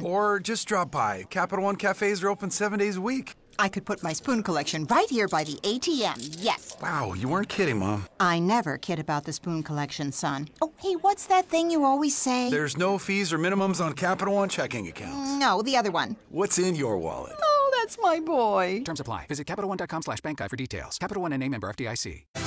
Or just drop by. Capital One cafes are open 7 days a week. I could put my spoon collection right here by the ATM, yes. Wow, you weren't kidding, Mom. I never kid about the spoon collection, son. Oh, hey, what's that thing you always say? There's no fees or minimums on Capital One checking accounts. No, the other one. What's in your wallet? Oh, that's my boy. Terms apply. Visit CapitalOne.com/bankguide for details. Capital One and a member FDIC.